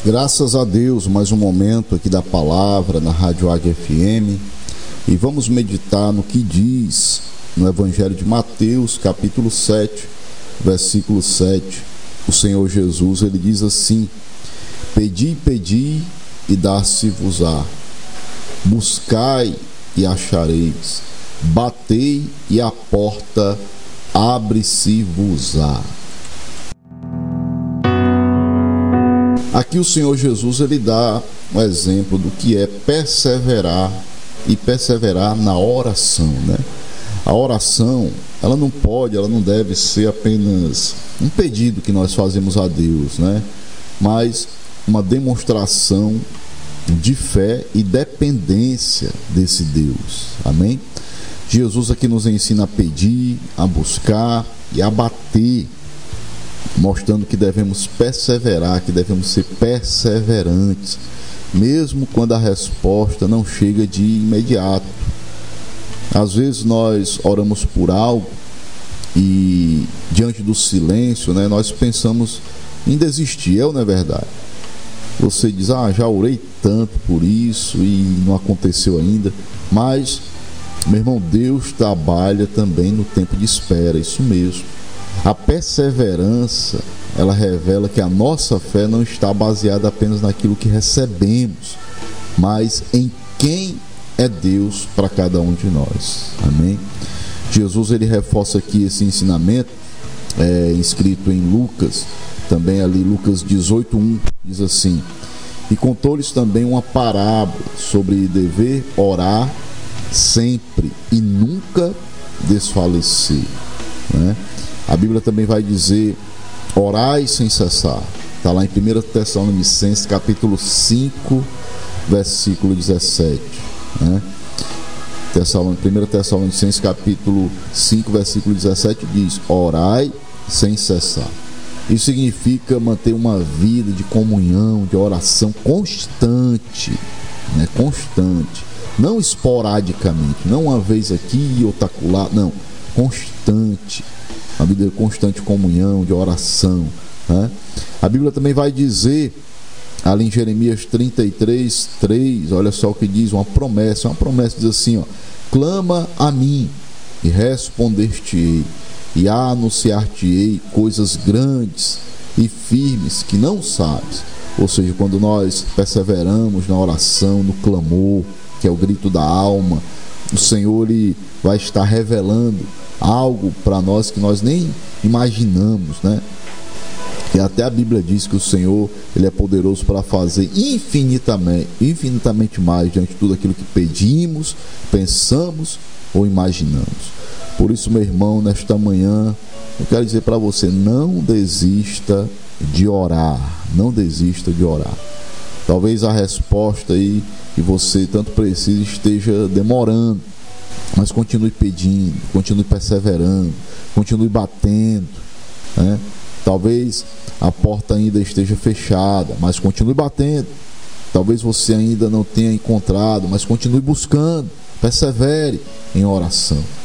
Graças a Deus, mais um momento aqui da palavra na Rádio Águia FM, e vamos meditar no que diz no Evangelho de Mateus, capítulo 7, versículo 7. O Senhor Jesus, ele diz assim: Pedi, pedi e dar-se-vos-á, buscai e achareis, batei e a porta abre-se-vos-á. Aqui o Senhor Jesus, ele dá um exemplo do que é perseverar e perseverar na oração, né? A oração, ela não deve ser apenas um pedido que nós fazemos a Deus, né? Mas uma demonstração de fé e dependência desse Deus, amém? Jesus aqui nos ensina a pedir, a buscar e a bater, mostrando que devemos perseverar, que devemos ser perseverantes, mesmo quando a resposta não chega de imediato. Às vezes nós oramos por algo e, diante do silêncio, né, nós pensamos em desistir, não é verdade? Você diz, já orei tanto por isso e não aconteceu ainda. Mas, meu irmão, Deus trabalha também no tempo de espera, isso mesmo. A perseverança, ela revela que a nossa fé não está baseada apenas naquilo que recebemos, mas em quem é Deus para cada um de nós. Amém? Jesus, ele reforça aqui esse ensinamento, escrito em Lucas, também ali, Lucas 18:1, diz assim: E contou-lhes também uma parábola sobre dever orar sempre e nunca desfalecer, né? A Bíblia também vai dizer: orai sem cessar. Está lá em 1 Tessalonicenses, capítulo 5, versículo 17. Né? 1 Tessalonicenses, capítulo 5, versículo 17 diz: orai sem cessar. Isso significa manter uma vida de comunhão, de oração constante, né? Constante. Não esporadicamente, não uma vez aqui e outra acolá, não. Constante. A vida de constante comunhão, de oração, né? A Bíblia também vai dizer, ali em Jeremias 33:3, olha só o que diz, uma promessa diz assim, clama a mim e responder-te-ei, e anunciar-te-ei coisas grandes e firmes que não sabes. Ou seja, quando nós perseveramos na oração, no clamor, que é o grito da alma, o Senhor, ele vai estar revelando algo para nós que nós nem imaginamos, né? E até a Bíblia diz que o Senhor, ele é poderoso para fazer infinitamente mais diante de tudo aquilo que pedimos, pensamos ou imaginamos. Por isso, meu irmão, nesta manhã, eu quero dizer para você: não desista de orar, não desista de orar. Talvez a resposta aí que você tanto precisa esteja demorando, mas continue pedindo, continue perseverando, continue batendo, né? Talvez a porta ainda esteja fechada, mas continue batendo. Talvez você ainda não tenha encontrado, mas continue buscando, persevere em oração.